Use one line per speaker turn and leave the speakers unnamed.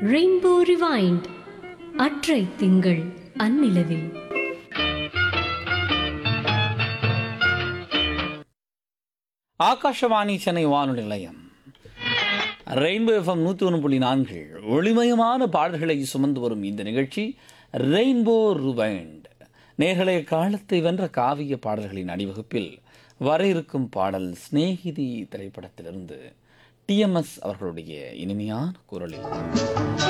Rainbow rewind அற்றை திங்கள் அந்நிலவில்.
ஆகாஷவாணி சென்னை வானொலி நிலையம் ரெயின்போ எஃப்எம் 101.4 ஒளிமயமான பாடல்களை சுமந்து வரும் இந்த நிகழ்ச்சி ரெயின்போ ரிவைண்ட். நேர்களே, காலத்தை வென்ற காவிய பாடல்களின் அணிவகுப்பில் வர இருக்கும் பாடல் சிநேகிதி திரைப்படத்திலிருந்து டிஎம்எஸ் அவர்களுடைய இனிமையான குரலில்.